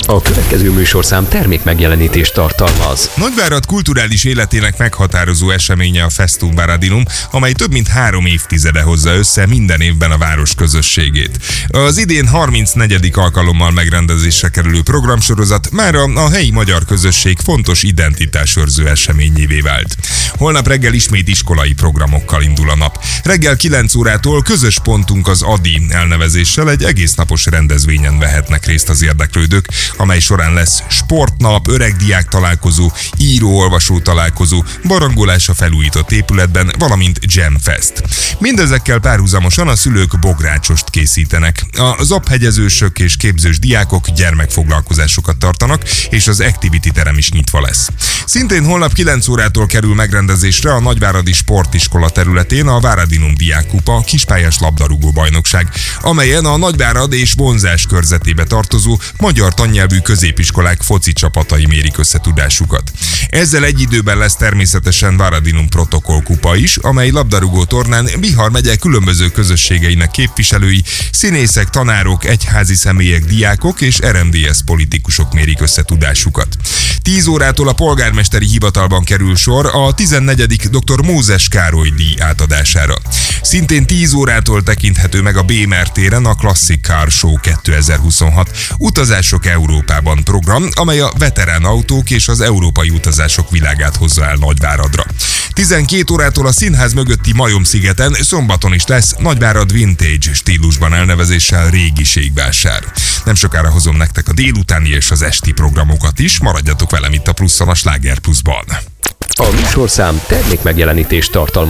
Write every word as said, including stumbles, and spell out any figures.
A következő műsorszám termék megjelenítést tartalmaz. Nagyvárad kulturális életének meghatározó eseménye a Festum Varadinum, amely több mint három évtizede hozza össze minden évben a város közösségét. Az idén harmincnegyedik alkalommal megrendezésre kerülő programsorozat már a, a helyi magyar közösség fontos identitásőrző eseményévé vált. Holnap reggel ismét iskolai programokkal indul a nap. Reggel kilenc órától közös pontunk az Adi elnevezéssel egy egésznapos rendezvényen vehetnek részt az érdeklődők, amely során lesz sportnap, öregdiák találkozó, író-olvasó találkozó, barangolás a felújított épületben, valamint Jamfest. Mindezekkel párhuzamosan a szülők bográcsost készítenek. A zaphegyezősök és képzős diákok gyermekfoglalkozásokat tartanak, és az Activity terem is nyitva lesz. Szintén holnap kilenc órától kerül megrendezésre a Nagyváradi Sportiskola területén a Varadinum Diákkupa kispályás labdarúgó bajnokság, amelyen a Nagyvárad és vonzás körzetébe tartozó magyar tannyelvű középiskolák foci csapatai mérik összetudásukat. Ezzel egy időben lesz természetesen Varadinum Protokoll kupa is, amely labdarúgó tornán Bihar megye különböző közösségeinek képviselői, színészek, tanárok, egyházi személyek, diákok és er em dé es politikusok mérik összetudásukat. tíz órától a polgármesteri hivatalban kerül sor a tizennegyedik doktor Mózes Károly díj átadására. Szintén tíz órától tekinthető meg a Bémer téren a Classic Car Show kétezer-huszonhat Utazások Európában program, amely a veterán autók és az európai utazások világát hozza el Nagyváradra. tizenkét órától a színház mögötti Majom-szigeten szombaton is lesz Nagyvárad Vintage stílusban elnevezéssel régiségvásár. Nem sokára hozom nektek a délutáni és az esti programokat is, maradjatok velem itt a Pluszon, a Sláger Pluszban. A műsorszám termék megjelenítést tartalmaz.